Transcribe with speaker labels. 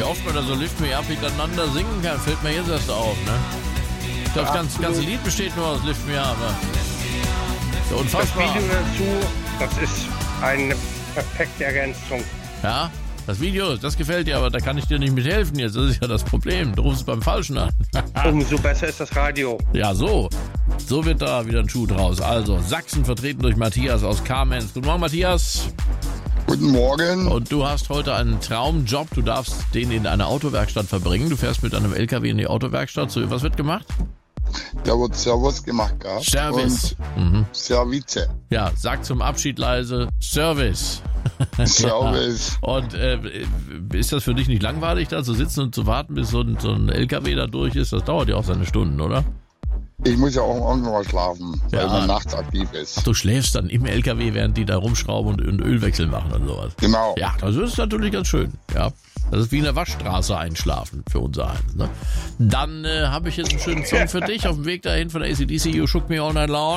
Speaker 1: oft man da so Lift Me Up miteinander singen kann, fällt mir jetzt erst auf, ne? Ich glaube, das ganze Lied besteht nur aus Lift Me Up. So unfassbar.
Speaker 2: Das Video dazu, das ist eine perfekte Ergänzung.
Speaker 1: Ja, das Video, das gefällt dir, aber da kann ich dir nicht mithelfen jetzt. Das ist ja das Problem. Du rufst beim Falschen an.
Speaker 2: Umso besser ist das Radio.
Speaker 1: Ja, so. So wird da wieder ein Schuh draus. Also, Sachsen vertreten durch Matthias aus Kamenz. Guten Morgen, Matthias.
Speaker 3: Guten Morgen.
Speaker 1: Und du hast heute einen Traumjob. Du darfst den in einer Autowerkstatt verbringen. Du fährst mit einem LKW in die Autowerkstatt. So, was wird gemacht?
Speaker 3: Da wird Servus gemacht, gell?
Speaker 1: Service.
Speaker 3: Und Service.
Speaker 1: Ja, sag zum Abschied leise Service.
Speaker 3: Service.
Speaker 1: Ja. Und ist das für dich nicht langweilig, da zu sitzen und zu warten, bis so ein LKW da durch ist? Das dauert ja auch seine Stunden, oder?
Speaker 3: Ich muss ja auch irgendwann mal schlafen, weil
Speaker 1: Ja.
Speaker 3: man nachts aktiv ist.
Speaker 1: Ach, du schläfst dann im LKW, während die da rumschrauben und Ölwechsel machen und sowas.
Speaker 3: Genau.
Speaker 1: Ja, das ist natürlich ganz schön. Ja, das ist wie in der Waschstraße einschlafen für unser eins. Ne? Dann habe ich jetzt einen schönen Song für dich auf dem Weg dahin von der AC/DC, You Shook Me All Night Long.